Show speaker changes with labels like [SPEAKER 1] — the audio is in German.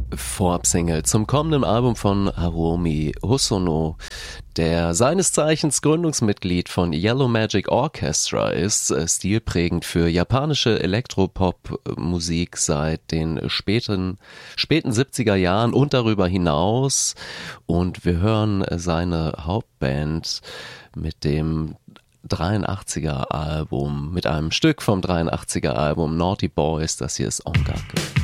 [SPEAKER 1] Vorab-Single zum kommenden Album von Hiromi Hosono, der seines Zeichens Gründungsmitglied von Yellow Magic Orchestra ist, stilprägend für japanische Elektropop-Musik seit den späten 70er Jahren und darüber hinaus. Und wir hören seine Hauptband mit dem 83er Album, mit einem Stück vom 83er Album Naughty Boys. Das hier ist Ongake.